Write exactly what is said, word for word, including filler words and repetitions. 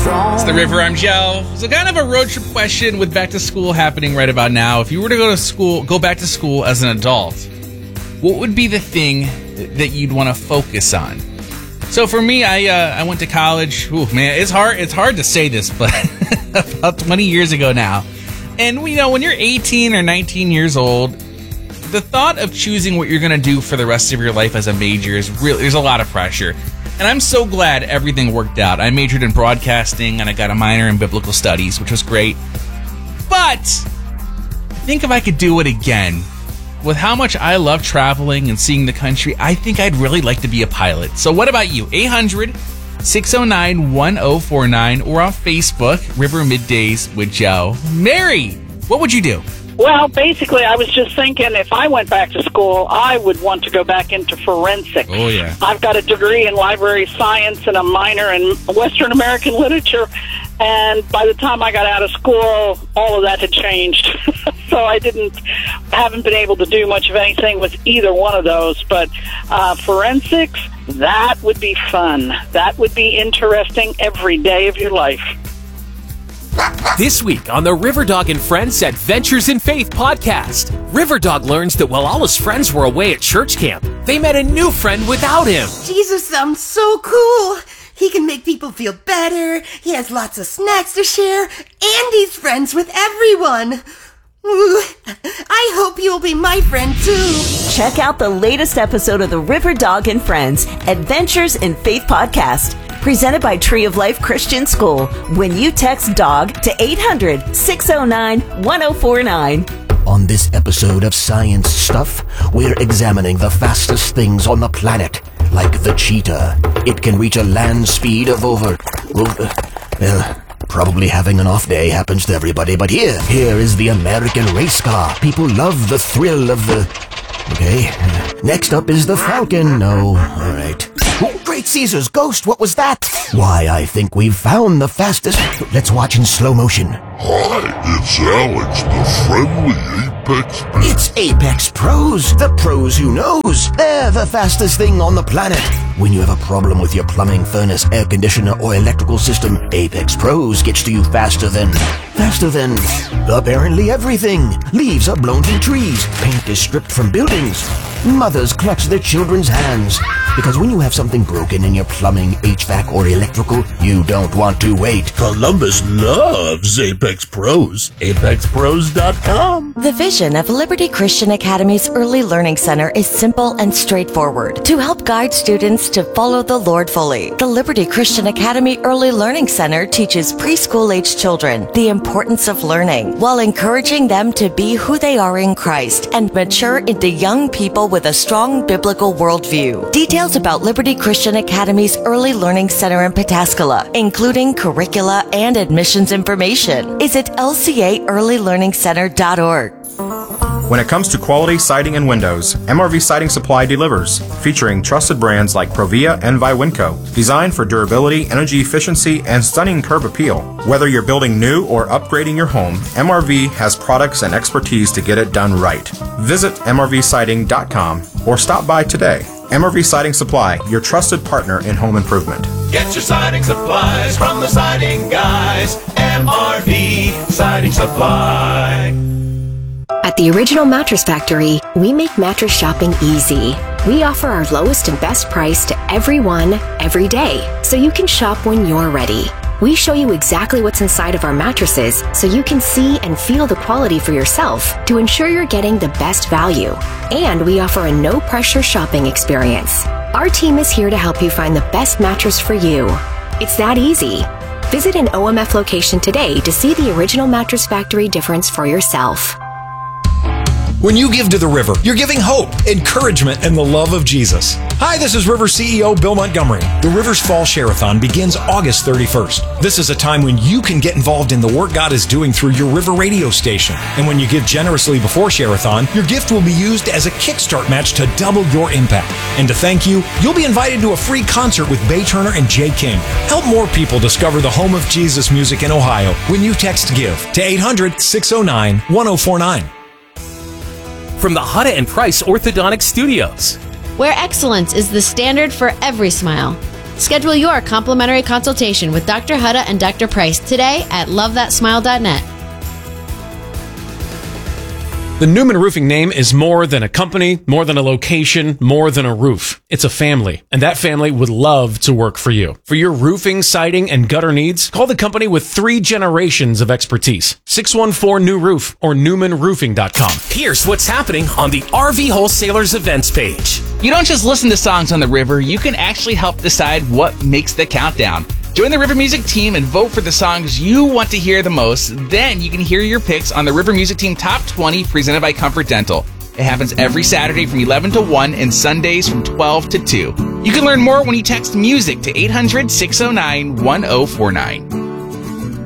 strong. It's The River, I'm Joe. So kind of a road trip question with back to school happening right about now. If you were to go to school, go back to school as an adult, what would be the thing that you'd want to focus on? So for me, I uh, I went to college. Ooh, man, it's hard. It's hard to say this, but about twenty years ago now. And you know, when you're eighteen or nineteen years old, the thought of choosing what you're going to do for the rest of your life as a major is really, there's a lot of pressure. And I'm so glad everything worked out. I majored in broadcasting and I got a minor in biblical studies, which was great. But I think if I could do it again, with how much I love traveling and seeing the country, I think I'd really like to be a pilot. So what about you? eight hundred, six oh nine, one oh four nine or on Facebook, River Middays with Joe. Mary, what would you do? Well, basically, I was just thinking if I went back to school, I would want to go back into forensics. Oh, yeah. I've got a degree in library science and a minor in Western American literature. And by the time I got out of school, all of that had changed. So I didn't, haven't been able to do much of anything with either one of those. But uh, forensics, that would be fun. That would be interesting every day of your life. This week on the Riverdog and Friends Adventures in Faith podcast, Riverdog learns that while all his friends were away at church camp, they met a new friend without him. Jesus sounds so cool. He can make people feel better, he has lots of snacks to share, and he's friends with everyone. Ooh, I hope you'll be my friend too. Check out the latest episode of the Riverdog and Friends Adventures in Faith podcast, presented by Tree of Life Christian School, when you text DOG to eight hundred, six oh nine, one oh four nine. On this episode of Science Stuff, we're examining the fastest things on the planet, like the cheetah. It can reach a land speed of over... over well, probably having an off day happens to everybody, but here, here is the American race car. People love the thrill of the... Okay. Next up is the Falcon. No, all right. Oh, Great Caesar's ghost, what was that? Why, I think we've found the fastest... Let's watch in slow motion. Hi, it's Alex, the friendly Apex... It's Apex Pros, the pros who knows. They're the fastest thing on the planet. When you have a problem with your plumbing, furnace, air conditioner, or electrical system, Apex Pros gets to you faster than... Faster than... apparently everything. Leaves are blown from trees. Paint is stripped from buildings. Mothers clutch their children's hands. Because when you have something broken in your plumbing, H V A C, or electrical, you don't want to wait. Columbus loves Apex Pros. Apex Pros dot com. The vision of Liberty Christian Academy's Early Learning Center is simple and straightforward to help guide students to follow the Lord fully. The Liberty Christian Academy Early Learning Center teaches preschool-age children the importance of learning while encouraging them to be who they are in Christ and mature into young people with a strong biblical worldview. Details about Liberty Christian Academy's Early Learning Center in Pataskala, including curricula and admissions information, is at L C A early learning center dot org. When it comes to quality siding and windows, M R V Siding Supply delivers, featuring trusted brands like Provia and Viwinco, designed for durability, energy efficiency, and stunning curb appeal. Whether you're building new or upgrading your home, M R V has products and expertise to get it done right. Visit M R V siding dot com or stop by today. M R V Siding Supply, your trusted partner in home improvement. Get your siding supplies from the siding guys. M R V Siding Supply. At the Original Mattress Factory, we make mattress shopping easy. We offer our lowest and best price to everyone, every day, so you can shop when you're ready. We show you exactly what's inside of our mattresses so you can see and feel the quality for yourself to ensure you're getting the best value. And we offer a no-pressure shopping experience. Our team is here to help you find the best mattress for you. It's that easy. Visit an O M F location today to see the Original Mattress Factory difference for yourself. When you give to the River, you're giving hope, encouragement, and the love of Jesus. Hi, this is River C E O Bill Montgomery. The River's Fall Share-a-thon begins August thirty-first. This is a time when you can get involved in the work God is doing through your River radio station. And when you give generously before Share-a-thon, your gift will be used as a kickstart match to double your impact. And to thank you, you'll be invited to a free concert with Bay Turner and Jay King. Help more people discover the home of Jesus music in Ohio when you text GIVE to eight hundred, six oh nine, one oh four nine. From the Hutta and Price Orthodontic Studios, where excellence is the standard for every smile. Schedule your complimentary consultation with Doctor Hutta and Doctor Price today at love that smile dot net. The Newman Roofing name is more than a company, more than a location, more than a roof. It's a family, and that family would love to work for you. For your roofing, siding, and gutter needs, call the company with three generations of expertise. six one four new roof or newman roofing dot com. Here's what's happening on the R V Wholesalers events page. You don't just listen to songs on the river, you can actually help decide what makes the countdown. Join the River Music Team and vote for the songs you want to hear the most. Then you can hear your picks on the River Music Team Top twenty presented by Comfort Dental. It happens every Saturday from eleven to one and Sundays from twelve to two. You can learn more when you text MUSIC to eight hundred, six oh nine, one oh four nine.